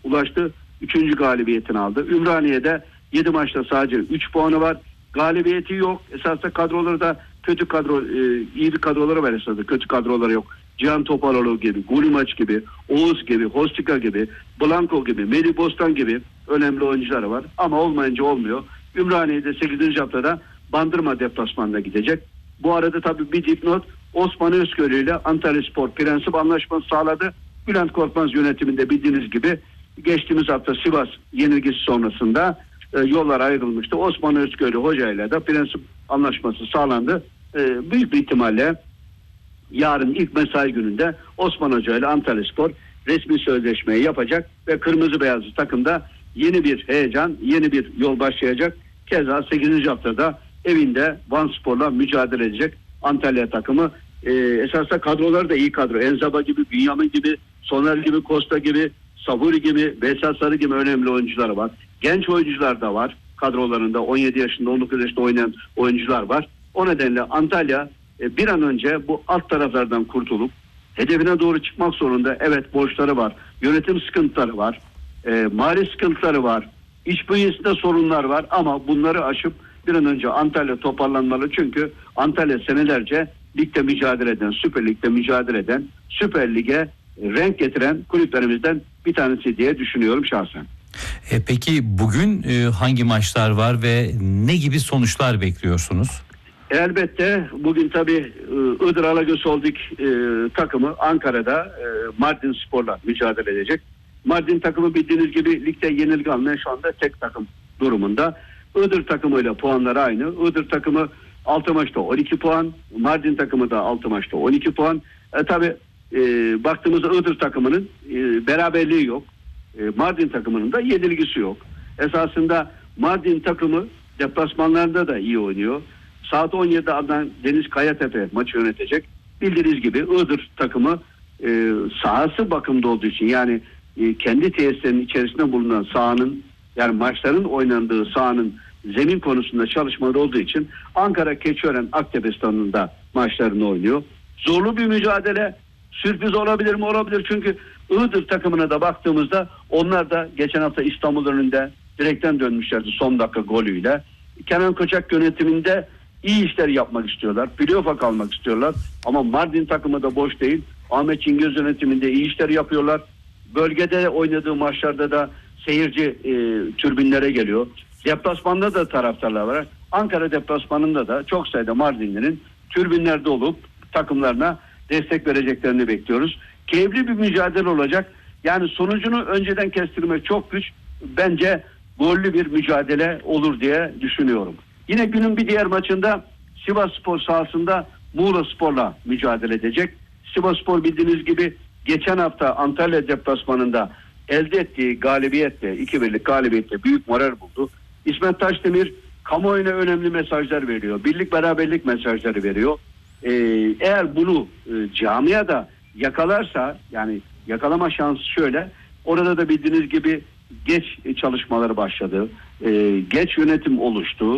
ulaştı. 3. galibiyetini aldı. Ümraniye'de 7 maçta sadece 3 puanı var. Galibiyeti yok. Esasında kadroları da kötü kadro, iyi bir kadroları var esasında. Kötü kadroları yok. Cihan Topaloğlu gibi, Gulimaç gibi, Oğuz gibi, Hostika gibi, Blanco gibi, Melih Bostan gibi önemli oyuncuları var. Ama olmayınca olmuyor. Ümraniye'de 8. haftada Bandırma deplasmanına gidecek. Bu arada tabii bir dipnot, Osman Özköylü ile Antalyaspor prensip anlaşması sağladı. Bülent Korkmaz yönetiminde bildiğiniz gibi geçtiğimiz hafta Sivas yenilgisi sonrasında yollar ayrılmıştı. Osman Özköylü Hoca ile de prensip anlaşması sağlandı. Büyük bir ihtimalle yarın ilk mesai gününde Osman Hoca ile Antalyaspor resmi sözleşmeyi yapacak ve kırmızı beyazlı takımda yeni bir heyecan, yeni bir yol başlayacak. Keza 8. haftada evinde Vanspor'la mücadele edecek Antalya takımı. Esasında kadroları da iyi kadro. Enzaba gibi, Bünyamin gibi, Soner gibi, Costa gibi, Saburi gibi, Behzat Sarı gibi önemli oyuncular var. Genç oyuncular da var kadrolarında. 17 yaşında, 19 yaşında oynayan oyuncular var. O nedenle Antalya bir an önce bu alt taraflardan kurtulup hedefine doğru çıkmak zorunda. Evet, borçları var, yönetim sıkıntıları var, mali sıkıntıları var, iç bünyesinde sorunlar var ama bunları aşıp bir an önce Antalya toparlanmalı. Çünkü Antalya senelerce ligde mücadele eden, Süper Lig'de mücadele eden, Süper Lig'e renk getiren kulüplerimizden bir tanesi diye düşünüyorum şahsen. Peki bugün hangi maçlar var ve ne gibi sonuçlar bekliyorsunuz? Elbette bugün tabii Iğdır Alagöz Holding takımı Ankara'da Mardin Spor'la mücadele edecek. Mardin takımı bildiğiniz gibi ligde yenilgi almayan şu anda tek takım durumunda. Iğdır takımıyla puanları aynı. Iğdır takımı 6 maçta 12 puan. Mardin takımı da 6 maçta 12 puan. Tabii baktığımızda Iğdır takımının beraberliği yok. Mardin takımının da yenilgisi yok. Esasında Mardin takımı deplasmanlarında da iyi oynuyor. Saat 17'de Adnan Deniz Kayatepe maçı yönetecek. Bildiğiniz gibi Iğdır takımı sahası bakımda olduğu için, yani kendi tesislerinin içerisinde bulunan sahanın, yani maçların oynandığı sahanın zemin konusunda çalışmaları olduğu için Ankara Keçiören Aktepe stadında maçlarını oynuyor. Zorlu bir mücadele. Sürpriz olabilir mi? Olabilir. Çünkü Iğdır takımına da baktığımızda onlar da geçen hafta İstanbul önünde direkten dönmüşlerdi son dakika golüyle. Kenan Koçak yönetiminde iyi işler yapmak istiyorlar. Playoff'a kalmak istiyorlar. Ama Mardin takımı da boş değil. Ahmet Çingöz yönetiminde iyi işler yapıyorlar. Bölgede oynadığı maçlarda da seyirci tribünlere geliyor. Deplasmanda da taraftarlar var. Ankara deplasmanında da çok sayıda Mardinli'nin tribünlerde olup takımlarına destek vereceklerini bekliyoruz. Keyifli bir mücadele olacak. Yani sonucunu önceden kestirmek çok güç. Bence gollü bir mücadele olur diye düşünüyorum. Yine günün bir diğer maçında Sivasspor sahasında Muğlaspor'la mücadele edecek. Sivasspor bildiğiniz gibi geçen hafta Antalya deplasmanında elde ettiği galibiyetle, 2-1'lik galibiyetle büyük moral buldu. İsmet Taşdemir kamuoyuna önemli mesajlar veriyor. Birlik beraberlik mesajları veriyor. Eğer bunu camiada yakalarsa, yani yakalama şansı şöyle, orada da bildiğiniz gibi geç çalışmaları başladı. Geç yönetim oluştu.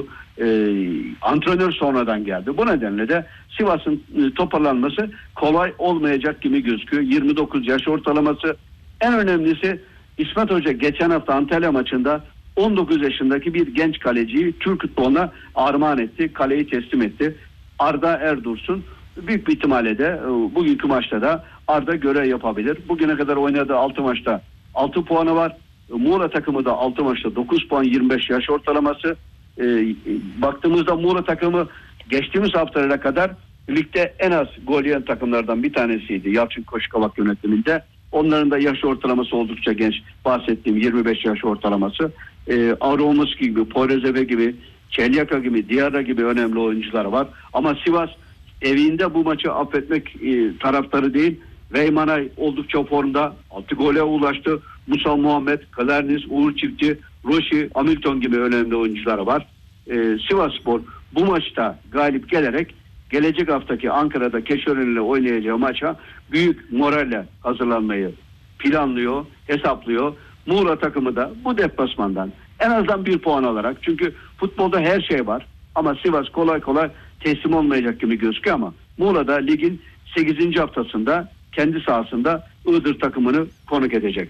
Antrenör sonradan geldi. Bu nedenle de Sivas'ın toparlanması kolay olmayacak gibi gözüküyor. 29 yaş ortalaması. En önemlisi İsmet Hoca geçen hafta Antalya maçında 19 yaşındaki bir genç kaleciyi Türk futboluna armağan etti. Kaleyi teslim etti. Arda Erdursun. Büyük bir ihtimalle de bugünkü maçta da Arda görev yapabilir. Bugüne kadar oynadığı 6 maçta 6 puanı var. Muğla takımı da 6 maçta 9 puan, 25 yaş ortalaması. Baktığımızda Muğla takımı geçtiğimiz haftalara kadar ligde en az gol yiyen takımlardan bir tanesiydi Yalçın Koşkavak yönetiminde. Onların da yaş ortalaması oldukça genç. Bahsettiğim 25 yaş ortalaması. Aromuski gibi, Porezebe gibi, Çelyaka gibi, Diarra gibi önemli oyuncular var. Ama Sivas evinde bu maçı affetmek taraftarı değil. Reymanay oldukça formda. 6 gole ulaştı. Musa Muhammed, Kalernis, Uğur Çiftçi, Roşi, Hamilton gibi önemli oyuncular var. Sivasspor bu maçta galip gelerek gelecek haftaki Ankara'da Keçiören ile oynayacağı maça büyük moralle hazırlanmayı planlıyor, hesaplıyor. Muğla takımı da bu deplasmandan en azından bir puan alarak, çünkü futbolda her şey var ama Sivas kolay kolay teslim olmayacak gibi gözüküyor ama Muğla'da ligin 8. haftasında kendi sahasında Iğdır takımını konuk edecek.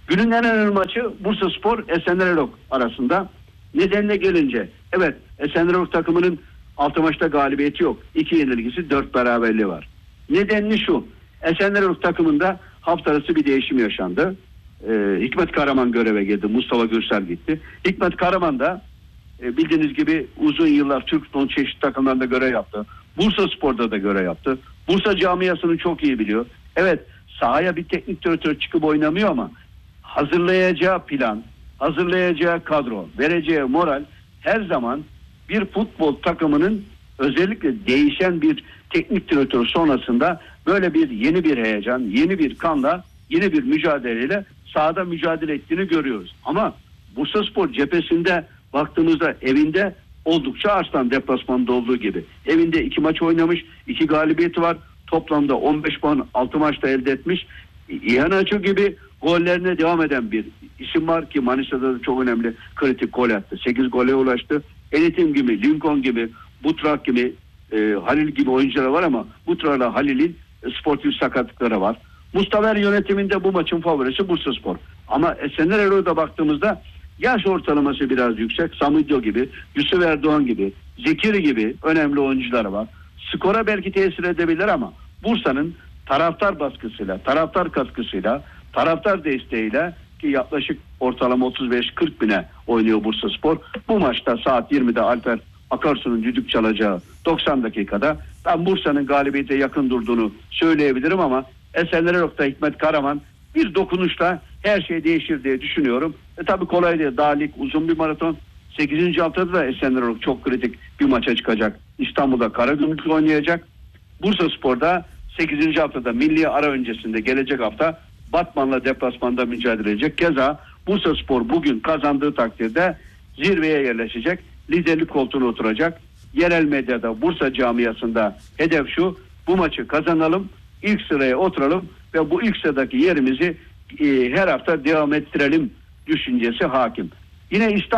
Günün en önemli maçı Bursaspor Esenlerolok arasında. Nedenine gelince, evet, Esenlerolok takımının 6 maçta galibiyeti yok. 2 yenilgisi, 4 beraberliği var. Nedeni şu: Esenlerolok takımında hafta arası bir değişim yaşandı. Hikmet Karaman göreve girdi. Mustafa Gürsel gitti. Hikmet Karaman da bildiğiniz gibi uzun yıllar Türk futbolunun çeşitli takımlarında görev yaptı. Bursaspor'da da görev yaptı. Bursa camiasını çok iyi biliyor. Evet, sahaya bir teknik direktör çıkıp oynamıyor ama hazırlayacağı plan, hazırlayacağı kadro, vereceği moral her zaman bir futbol takımının, özellikle değişen bir teknik direktör sonrasında böyle bir yeni bir heyecan, yeni bir kanla, yeni bir mücadeleyle sahada mücadele ettiğini görüyoruz. Ama Bursaspor cephesinde baktığımızda evinde oldukça arslan, deplasmanda olduğu gibi. Evinde 2 maç oynamış, 2 galibiyeti var. Toplamda 15 puan 6 maçta elde etmiş. İhanaçı gibi gollerine devam eden bir isim var ki Manisa'da da çok önemli kritik gol attı. 8 gole ulaştı. Elitim gibi, Lincoln gibi, Butrak gibi, Halil gibi oyuncular var ama Butrak'la Halil'in sportif sakatlıkları var. Mustafa yönetiminde bu maçın favorisi Bursaspor. Ama Esenlerolok'a baktığımızda yaş ortalaması biraz yüksek. Samidyo gibi, Yusuf Erdoğan gibi, Zekiri gibi önemli oyuncular var. Skora belki tesir edebilir ama Bursa'nın taraftar baskısıyla, taraftar katkısıyla, taraftar desteğiyle, ki yaklaşık ortalama 35-40 bine oynuyor Bursaspor. Bu maçta saat 20'de Alper Akarsu'nun düdük çalacağı 90 dakikada ben Bursa'nın galibiyete yakın durduğunu söyleyebilirim ama Esenlerolok'ta Hikmet Karaman bir dokunuşla her şey değişir diye düşünüyorum. Tabii kolay değil. Daha lig uzun bir maraton. 8. haftada da Esenlerolok çok kritik bir maça çıkacak. İstanbul'da Karagümrük oynayacak. Bursaspor'da 8. haftada milli ara öncesinde gelecek hafta Batman'la deplasmanda mücadele edecek. Keza Bursaspor bugün kazandığı takdirde zirveye yerleşecek. Liderlik koltuğuna oturacak. Yerel medyada, Bursa camiasında hedef şu: bu maçı kazanalım, ilk sıraya oturalım ve bu ilk sıradaki yerimizi her hafta devam ettirelim düşüncesi hakim. Yine İstanbul